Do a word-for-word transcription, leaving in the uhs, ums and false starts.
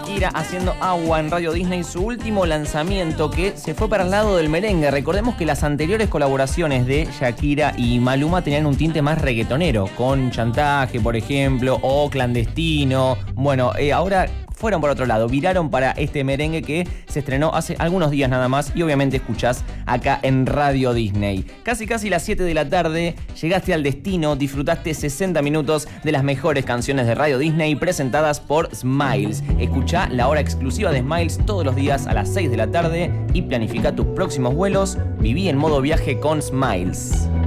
Shakira haciendo agua en Radio Disney, su último lanzamiento que se fue para el lado del merengue. Recordemos que las anteriores colaboraciones de Shakira y Maluma tenían un tinte más reggaetonero, con Chantaje, por ejemplo, o Clandestino. Bueno, eh, ahora fueron por otro lado, viraron para este merengue que se estrenó hace algunos días nada más y obviamente escuchás acá en Radio Disney. Casi casi las siete de la tarde, llegaste al destino, disfrutaste sesenta minutos de las mejores canciones de Radio Disney presentadas por Smiles. Escuchá la hora exclusiva de Smiles todos los días a las seis de la tarde y planifica tus próximos vuelos. Viví en modo viaje con Smiles.